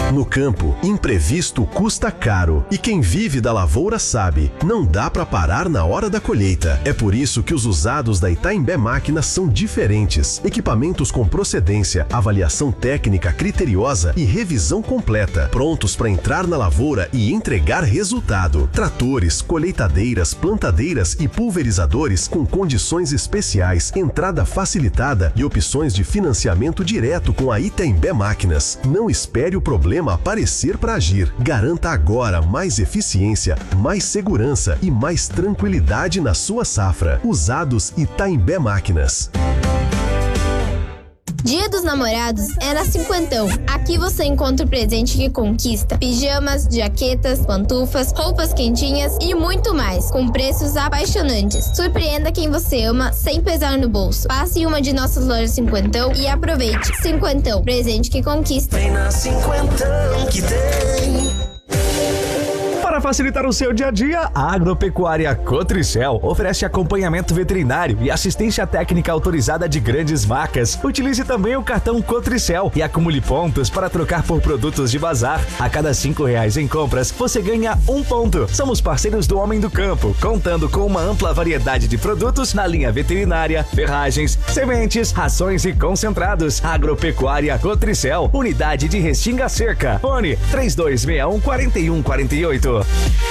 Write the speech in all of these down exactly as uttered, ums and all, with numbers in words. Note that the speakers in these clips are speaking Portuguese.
No campo, imprevisto custa caro. E quem vive da lavoura sabe, não dá para parar na hora da colheita. É por isso que os usados da Itaimbé Máquinas são diferentes. Equipamentos com procedência, avaliação técnica criteriosa e revisão completa. Prontos para entrar na lavoura e entregar resultado. Tratores, colheitadeiras, plantadeiras e pulverizadores com condições especiais, entrada facilitada e opções de financiamento direto com a Itaimbé Máquinas. Não espere o problema aparecer para agir. Garanta agora mais eficiência, mais segurança e mais tranquilidade na sua safra. Usados Itaimbé Máquinas. Dia dos Namorados é na Cinquentão. Aqui você encontra o presente que conquista: pijamas, jaquetas, pantufas, roupas quentinhas e muito mais, com preços apaixonantes. Surpreenda quem você ama sem pesar no bolso. Passe em uma de nossas lojas Cinquentão e aproveite. Cinquentão, presente que conquista. Vem na Cinquentão que tem. Para facilitar o seu dia a dia, a Agropecuária Cotricel oferece acompanhamento veterinário e assistência técnica autorizada de grandes marcas. Utilize também o cartão Cotricel e acumule pontos para trocar por produtos de bazar. A cada cinco reais em compras, você ganha um ponto. Somos parceiros do Homem do Campo, contando com uma ampla variedade de produtos na linha veterinária, ferragens, sementes, rações e concentrados. Agropecuária Cotricel, unidade de Restinga Cerca. Fone três dois seis um, quatro um quatro oito.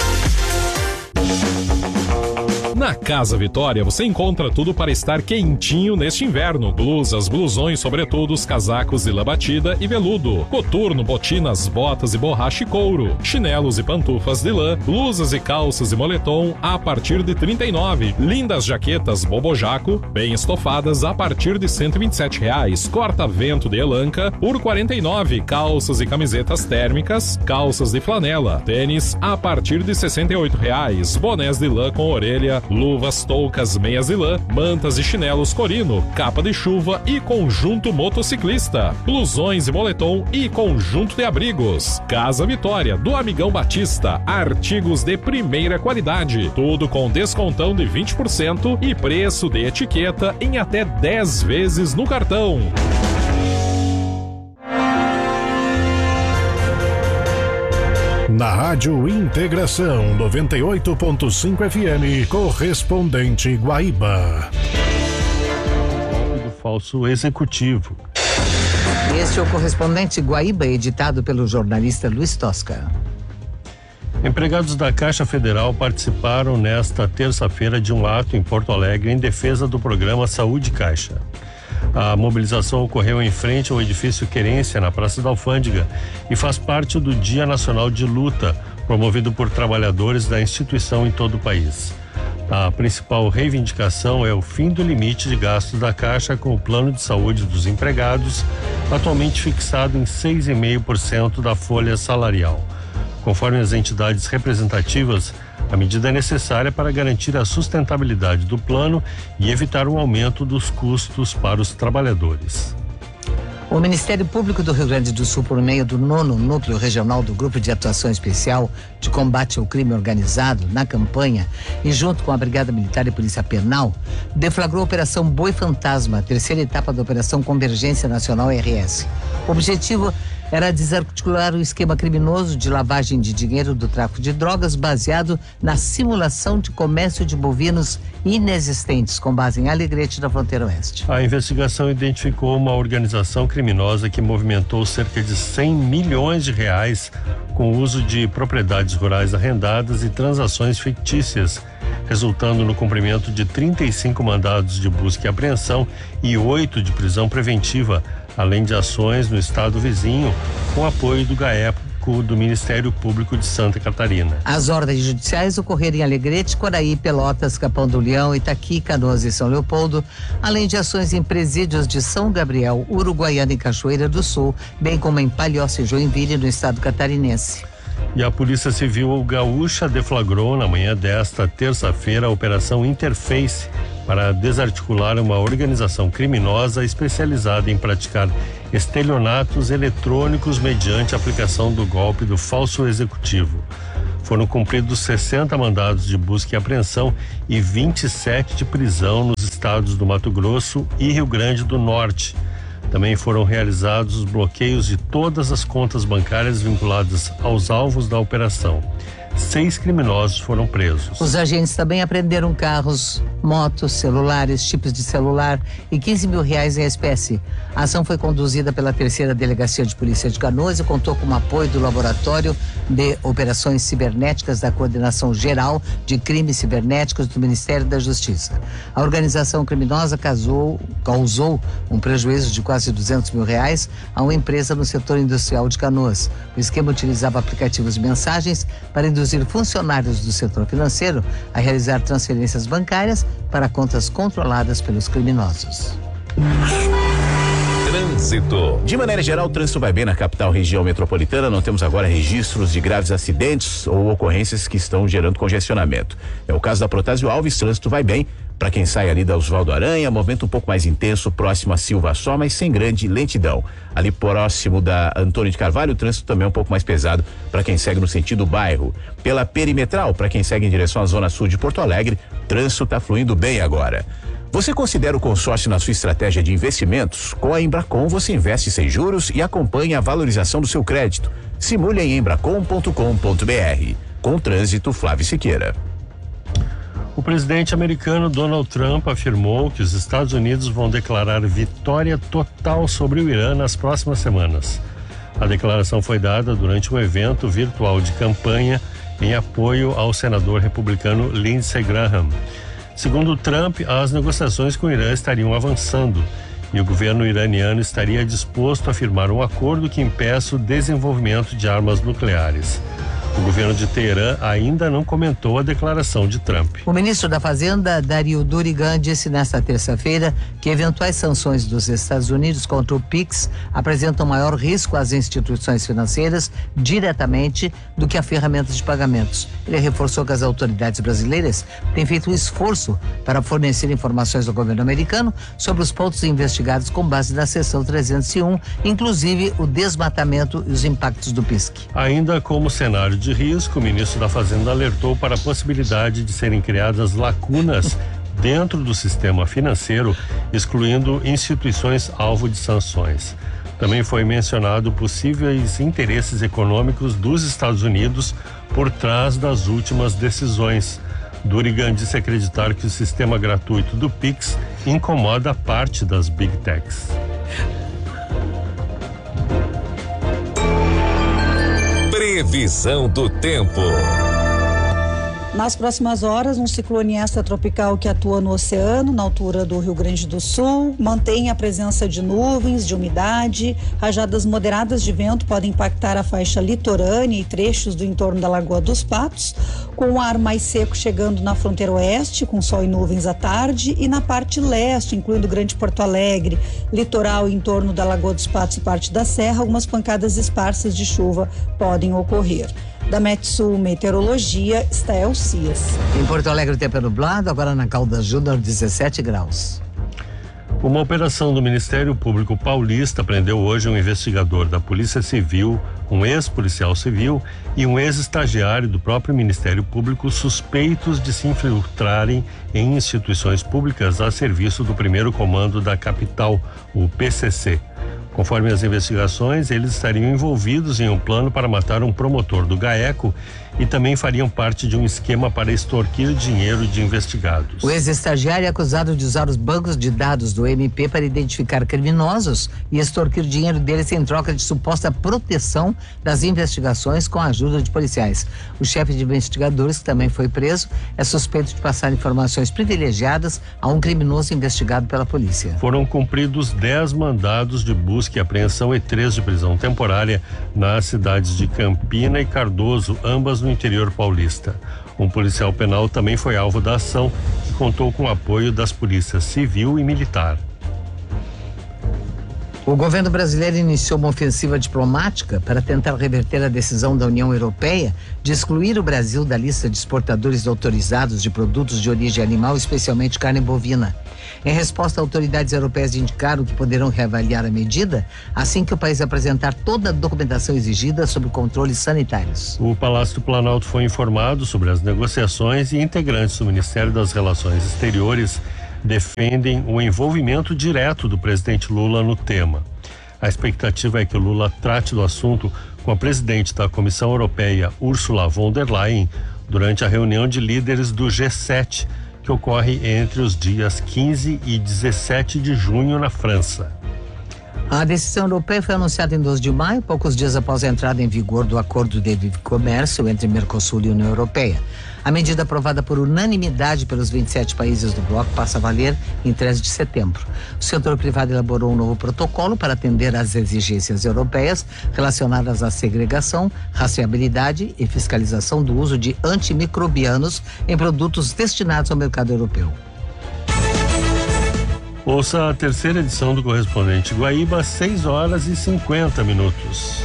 Na Casa Vitória você encontra tudo para estar quentinho neste inverno: blusas, blusões, sobretudos, casacos de lã batida e veludo, coturno, botinas, botas e borracha e couro, chinelos e pantufas de lã, blusas e calças e moletom a partir de trinta e nove, lindas jaquetas bobojaco bem estofadas a partir de cento e vinte e sete reais, corta-vento de elanca por quarenta e nove, calças e camisetas térmicas, calças de flanela, tênis a partir de sessenta e oito reais, bonés de lã com orelha, luvas, toucas, meias de lã, mantas e chinelos Corino, capa de chuva e conjunto motociclista, blusões e moletom e conjunto de abrigos. Casa Vitória, do Amigão Batista, artigos de primeira qualidade, tudo com descontão de vinte por cento e preço de etiqueta em até dez vezes no cartão. Na Rádio Integração noventa e oito ponto cinco F M, correspondente Guaíba. Golpe do falso executivo. Este é o correspondente Guaíba, editado pelo jornalista Luiz Tosca. Empregados da Caixa Federal participaram nesta terça-feira de um ato em Porto Alegre em defesa do programa Saúde Caixa. A mobilização ocorreu em frente ao edifício Querência, na Praça da Alfândega, e faz parte do Dia Nacional de Luta, promovido por trabalhadores da instituição em todo o país. A principal reivindicação é o fim do limite de gastos da Caixa com o plano de saúde dos empregados, atualmente fixado em seis vírgula cinco por cento da folha salarial. Conforme as entidades representativas, a medida é necessária para garantir a sustentabilidade do plano e evitar o aumento dos custos para os trabalhadores. O Ministério Público do Rio Grande do Sul, por meio do nono Núcleo Regional do Grupo de Atuação Especial de Combate ao Crime Organizado, na campanha, e junto com a Brigada Militar e Polícia Penal, deflagrou a Operação Boi Fantasma, a terceira etapa da Operação Convergência Nacional R S. O objetivo era desarticular o esquema criminoso de lavagem de dinheiro do tráfico de drogas baseado na simulação de comércio de bovinos inexistentes, com base em Alegrete, da fronteira oeste. A investigação identificou uma organização criminosa que movimentou cerca de cem milhões de reais com o uso de propriedades rurais arrendadas e transações fictícias, resultando no cumprimento de trinta e cinco mandados de busca e apreensão e oito de prisão preventiva, além de ações no estado vizinho, com apoio do GAECO do Ministério Público de Santa Catarina. As ordens judiciais ocorreram em Alegrete, Coraí, Pelotas, Capão do Leão, Itaqui, Canoas e São Leopoldo, além de ações em presídios de São Gabriel, Uruguaiana e Cachoeira do Sul, bem como em Palhoça e Joinville, no estado catarinense. E a Polícia Civil Gaúcha deflagrou na manhã desta terça-feira a Operação Interface para desarticular uma organização criminosa especializada em praticar estelionatos eletrônicos mediante a aplicação do golpe do falso executivo. Foram cumpridos sessenta mandados de busca e apreensão e vinte e sete de prisão nos estados do Mato Grosso e Rio Grande do Norte. Também foram realizados os bloqueios de todas as contas bancárias vinculadas aos alvos da operação. Seis criminosos foram presos. Os agentes também apreenderam carros, motos, celulares, chips de celular e quinze mil reais em espécie. A ação foi conduzida pela terceira Delegacia de Polícia de Canoas e contou com o apoio do Laboratório de Operações Cibernéticas da Coordenação Geral de Crimes Cibernéticos do Ministério da Justiça. A organização criminosa causou, causou um prejuízo de quase duzentos mil reais a uma empresa no setor industrial de Canoas. O esquema utilizava aplicativos de mensagens para induzir funcionários do setor financeiro a realizar transferências bancárias para contas controladas pelos criminosos. Trânsito. De maneira geral, o trânsito vai bem na capital região metropolitana. Não temos agora registros de graves acidentes ou ocorrências que estão gerando congestionamento. É o caso da Protásio Alves, trânsito vai bem. Para quem sai ali da Oswaldo Aranha, movimento um pouco mais intenso, próximo a Silva Só, mas sem grande lentidão. Ali próximo da Antônio de Carvalho, o trânsito também é um pouco mais pesado para quem segue no sentido bairro. Pela Perimetral, para quem segue em direção à Zona Sul de Porto Alegre, o trânsito está fluindo bem agora. Você considera o consórcio na sua estratégia de investimentos? Com a Embracon você investe sem juros e acompanha a valorização do seu crédito. Simule em embracon ponto com ponto br. Com o trânsito, Flávio Siqueira. O presidente americano Donald Trump afirmou que os Estados Unidos vão declarar vitória total sobre o Irã nas próximas semanas. A declaração foi dada durante um evento virtual de campanha em apoio ao senador republicano Lindsey Graham. Segundo Trump, as negociações com o Irã estariam avançando e o governo iraniano estaria disposto a firmar um acordo que impeça o desenvolvimento de armas nucleares. O governo de Teherã ainda não comentou a declaração de Trump. O ministro da Fazenda, Dario Durigan, disse nesta terça-feira que eventuais sanções dos Estados Unidos contra o Pix apresentam maior risco às instituições financeiras diretamente do que a ferramentas de pagamentos. Ele reforçou que as autoridades brasileiras têm feito um esforço para fornecer informações ao governo americano sobre os pontos investigados com base na seção trezentos e um, inclusive o desmatamento e os impactos do P I S C. Ainda como cenário de risco, o ministro da Fazenda alertou para a possibilidade de serem criadas lacunas dentro do sistema financeiro, excluindo instituições alvo de sanções. Também foi mencionado possíveis interesses econômicos dos Estados Unidos por trás das últimas decisões. Durigan disse acreditar que o sistema gratuito do Pix incomoda parte das Big Techs. Previsão do tempo. Nas próximas horas, um ciclone extratropical que atua no oceano, na altura do Rio Grande do Sul, mantém a presença de nuvens, de umidade, rajadas moderadas de vento podem impactar a faixa litorânea e trechos do entorno da Lagoa dos Patos, com o ar mais seco chegando na fronteira oeste, com sol e nuvens à tarde, e na parte leste, incluindo Grande Porto Alegre, litoral em torno da Lagoa dos Patos e parte da Serra, algumas pancadas esparsas de chuva podem ocorrer. Da Metsul Meteorologia, Stael Cias. Em Porto Alegre o tempo é nublado, agora na Caldas Júnior dezessete graus. Uma operação do Ministério Público Paulista prendeu hoje um investigador da Polícia Civil, um ex-policial civil e um ex-estagiário do próprio Ministério Público suspeitos de se infiltrarem em instituições públicas a serviço do primeiro comando da capital, o P C C. Conforme as investigações, eles estariam envolvidos em um plano para matar um promotor do GAECO e também fariam parte de um esquema para extorquir dinheiro de investigados. O ex-estagiário é acusado de usar os bancos de dados do M P para identificar criminosos e extorquir dinheiro deles em troca de suposta proteção das investigações com a ajuda de policiais. O chefe de investigadores, que também foi preso, é suspeito de passar informações privilegiadas a um criminoso investigado pela polícia. Foram cumpridos dez mandados de busca e apreensão e três de prisão temporária nas cidades de Campina e Cardoso, ambas no interior paulista. Um policial penal também foi alvo da ação, que contou com o apoio das polícias civil e militar. O governo brasileiro iniciou uma ofensiva diplomática para tentar reverter a decisão da União Europeia de excluir o Brasil da lista de exportadores autorizados de produtos de origem animal, especialmente carne bovina. Em resposta, autoridades europeias indicaram que poderão reavaliar a medida assim que o país apresentar toda a documentação exigida sobre controles sanitários. O Palácio do Planalto foi informado sobre as negociações e integrantes do Ministério das Relações Exteriores defendem o envolvimento direto do presidente Lula no tema. A expectativa é que Lula trate do assunto com a presidente da Comissão Europeia, Ursula von der Leyen, durante a reunião de líderes do G sete, que ocorre entre os dias quinze e dezessete de junho na França. A decisão europeia foi anunciada em doze de maio, poucos dias após a entrada em vigor do Acordo de Livre Comércio entre Mercosul e União Europeia. A medida aprovada por unanimidade pelos vinte e sete países do bloco passa a valer em treze de setembro. O setor privado elaborou um novo protocolo para atender às exigências europeias relacionadas à segregação, rastreabilidade e fiscalização do uso de antimicrobianos em produtos destinados ao mercado europeu. Ouça a terceira edição do Correspondente Guaíba, seis horas e cinquenta minutos.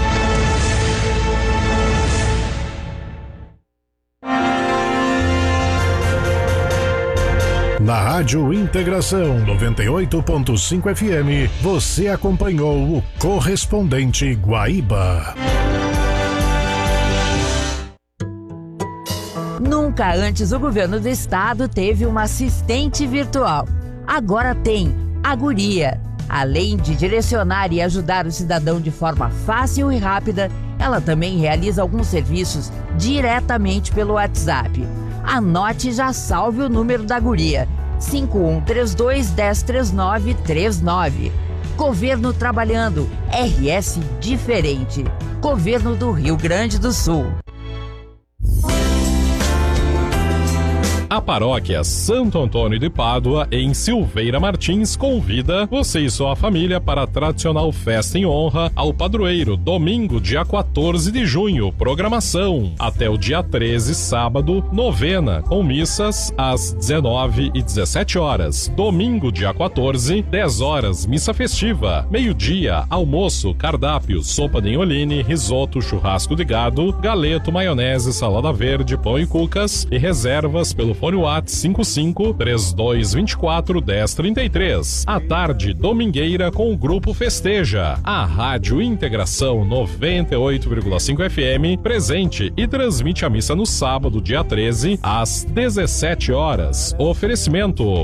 Na Rádio Integração noventa e oito ponto cinco F M, você acompanhou o Correspondente Guaíba. Nunca antes o governo do estado teve uma assistente virtual. Agora tem a Guria. Além de direcionar e ajudar o cidadão de forma fácil e rápida, ela também realiza alguns serviços diretamente pelo WhatsApp. Anote e já salve o número da Guria: cinco um três dois, um zero três nove três nove. Governo trabalhando, R S diferente. Governo do Rio Grande do Sul. A paróquia Santo Antônio de Pádua, em Silveira Martins, convida você e sua família para a tradicional festa em honra ao padroeiro, domingo, dia quatorze de junho. Programação: até o dia treze, sábado, novena, com missas às dezenove e dezessete horas. Domingo, dia quatorze, dez horas, missa festiva. Meio-dia, almoço, cardápio, sopa de inholine, risoto, churrasco de gado, galeto, maionese, salada verde, pão e cucas, e reservas pelo fone WhatsApp cinco cinco, três dois dois quatro, um zero três três. À tarde, domingueira com o Grupo Festeja. A Rádio Integração noventa e oito vírgula cinco F M presente e transmite a missa no sábado, dia treze, às dezessete horas. Oferecimento: